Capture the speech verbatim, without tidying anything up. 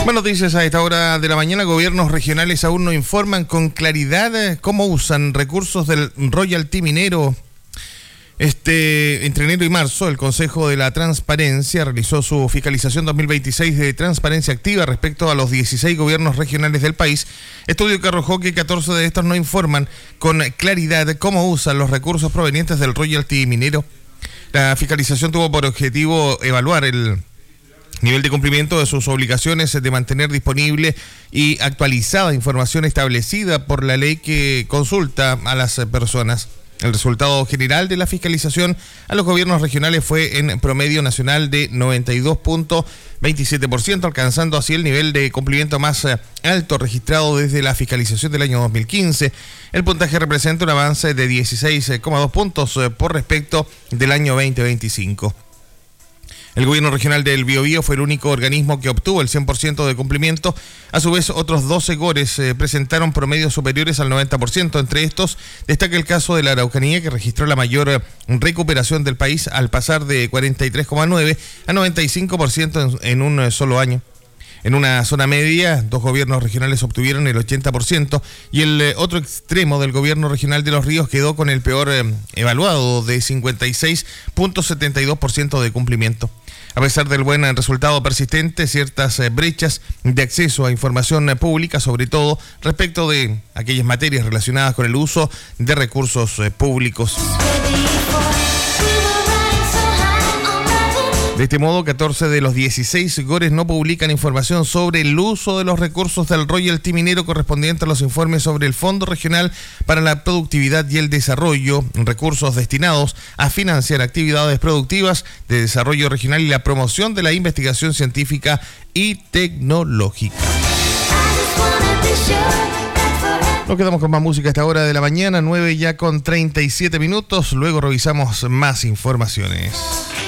Buenas noticias a esta hora de la mañana. Gobiernos regionales aún no informan con claridad cómo usan recursos del royalty minero. Este, entre enero y marzo, el Consejo de la Transparencia realizó su fiscalización dos mil veintiséis de transparencia activa respecto a los dieciséis gobiernos regionales del país. Estudio que arrojó que catorce de estos no informan con claridad cómo usan los recursos provenientes del royalty minero. La fiscalización tuvo por objetivo evaluar el nivel de cumplimiento de sus obligaciones de mantener disponible y actualizada información establecida por la ley que consulta a las personas. El resultado general de la fiscalización a los gobiernos regionales fue en promedio nacional de noventa y dos punto veintisiete por ciento, alcanzando así el nivel de cumplimiento más alto registrado desde la fiscalización del año dos mil quince. El puntaje representa un avance de dieciséis coma dos puntos por respecto del año veinte veinticinco. El gobierno regional del Biobío fue el único organismo que obtuvo el cien por ciento de cumplimiento. A su vez, otros doce gores eh, presentaron promedios superiores al noventa por ciento. Entre estos, destaca el caso de la Araucanía, que registró la mayor eh, recuperación del país al pasar de cuarenta y tres coma nueve a noventa y cinco por ciento en, en un eh, solo año. En una zona media, dos gobiernos regionales obtuvieron el ochenta por ciento y el eh, otro extremo del gobierno regional de Los Ríos quedó con el peor eh, evaluado de cincuenta y seis punto setenta y dos por ciento de cumplimiento. A pesar del buen resultado persistente, ciertas eh, brechas de acceso a información eh, pública, sobre todo respecto de aquellas materias relacionadas con el uso de recursos eh, públicos. De este modo, catorce de los dieciséis gores no publican información sobre el uso de los recursos del royalty minero correspondiente a los informes sobre el Fondo Regional para la Productividad y el Desarrollo, recursos destinados a financiar actividades productivas de desarrollo regional y la promoción de la investigación científica y tecnológica. Nos quedamos con más música a esta hora de la mañana, nueve ya con treinta y siete minutos. Luego revisamos más informaciones.